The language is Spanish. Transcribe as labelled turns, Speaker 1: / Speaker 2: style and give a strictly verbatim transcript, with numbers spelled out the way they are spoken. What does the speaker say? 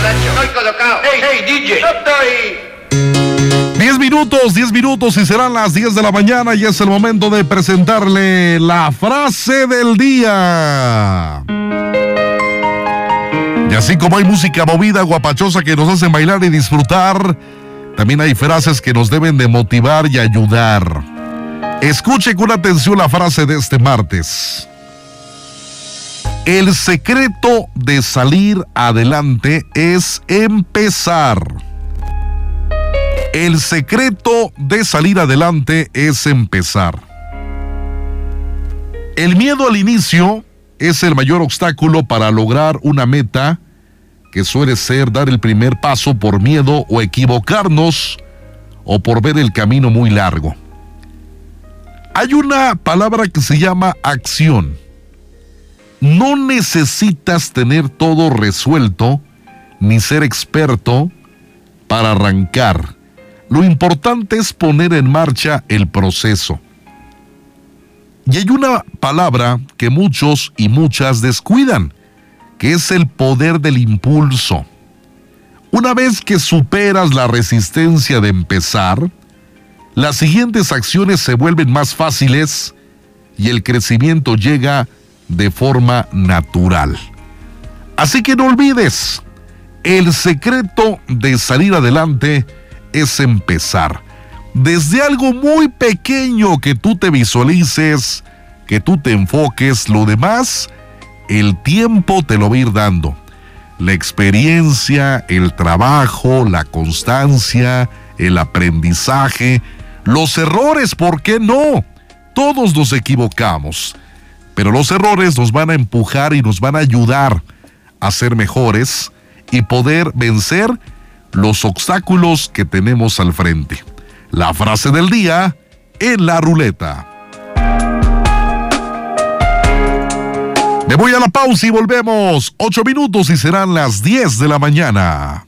Speaker 1: Nacho. Estoy colocado. Hey, hey, D J. Yo estoy...
Speaker 2: diez minutos, diez minutos y serán las diez de la mañana y es el momento de presentarle la frase del día. Y así como hay música movida, guapachosa que nos hacen bailar y disfrutar, también hay frases que nos deben de motivar y ayudar. Escuche con atención la frase de este martes. El secreto de salir adelante es empezar. El secreto de salir adelante es empezar. El miedo al inicio es el mayor obstáculo para lograr una meta, que suele ser dar el primer paso por miedo o equivocarnos o por ver el camino muy largo. Hay una palabra que se llama acción. No necesitas tener todo resuelto ni ser experto para arrancar. Lo importante es poner en marcha el proceso. Y hay una palabra que muchos y muchas descuidan, que es el poder del impulso. Una vez que superas la resistencia de empezar, las siguientes acciones se vuelven más fáciles y el crecimiento llega de forma natural. Así que no olvides, el secreto de salir adelante es empezar. Desde algo muy pequeño que tú te visualices, que tú te enfoques, lo demás, el tiempo te lo va a ir dando. La experiencia, el trabajo, la constancia, el aprendizaje, los errores, ¿por qué no? Todos nos equivocamos, pero los errores nos van a empujar y nos van a ayudar a ser mejores y poder vencer los obstáculos que tenemos al frente. La frase del día en la ruleta. Me voy a la pausa y volvemos. Ocho minutos y serán las diez de la mañana.